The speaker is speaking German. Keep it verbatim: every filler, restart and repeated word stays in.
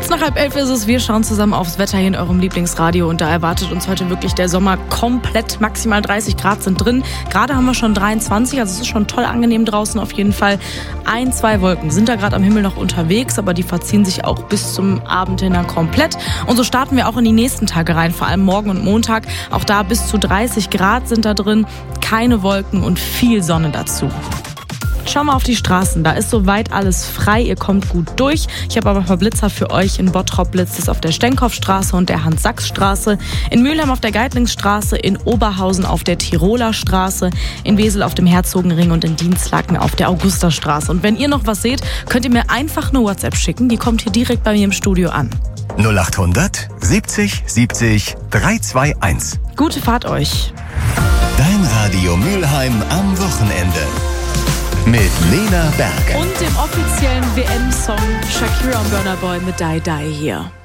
Kurz nach halb elf ist es, wir schauen zusammen aufs Wetter hier in eurem Lieblingsradio und da erwartet uns heute wirklich der Sommer komplett. Maximal dreißig Grad sind drin. Gerade haben wir schon dreiundzwanzig, also es ist schon toll angenehm draußen auf jeden Fall. Ein, zwei Wolken sind da gerade am Himmel noch unterwegs, aber die verziehen sich auch bis zum Abend hin dann komplett. Und so starten wir auch in die nächsten Tage rein, vor allem morgen und Montag. Auch da bis zu dreißig Grad sind da drin, keine Wolken und viel Sonne dazu. Schau mal auf die Straßen, da ist soweit alles frei, ihr kommt gut durch. Ich habe aber ein paar Blitzer für euch. In Bottrop blitzt es auf der Stenkopfstraße und der Hans-Sachs-Straße, in Mülheim auf der Geitlingsstraße, in Oberhausen auf der Tiroler Straße, in Wesel auf dem Herzogenring und in Dienstlaken auf der Augusterstraße. Und wenn ihr noch was seht, könnt ihr mir einfach eine WhatsApp schicken, die kommt hier direkt bei mir im Studio an. null achthundert siebzig siebzig dreihunderteinundzwanzig. Gute Fahrt euch. Dein Radio Mülheim am Wochenende. Mit Lena Berger. Und dem offiziellen W M-Song Shakira und Burna Boy mit Die Die hier.